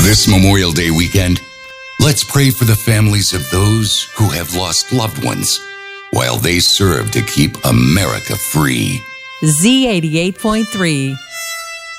This Memorial Day weekend, let's pray for the families of those who have lost loved ones while they serve to keep America free. Z88.3